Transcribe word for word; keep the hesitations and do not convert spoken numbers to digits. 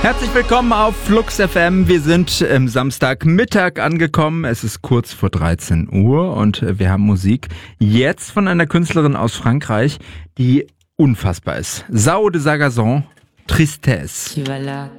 Herzlich willkommen auf Flux F M. Wir sind am Samstagmittag angekommen. Es ist kurz vor dreizehn Uhr und wir haben Musik jetzt von einer Künstlerin aus Frankreich, die unfassbar ist. Sao de Sagazon, Tristesse.